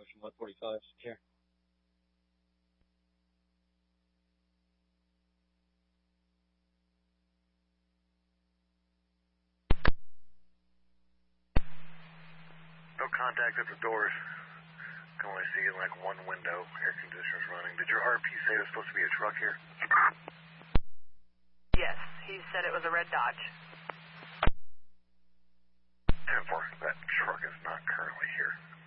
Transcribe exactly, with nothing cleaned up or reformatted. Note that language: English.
Ocean one forty-five, secure. No contact at the doors. Can only see in like one window. Air conditioner's running. Did your R P say there's supposed to be a truck here? Yes, he said it was a red Dodge. ten four, that truck is not currently here.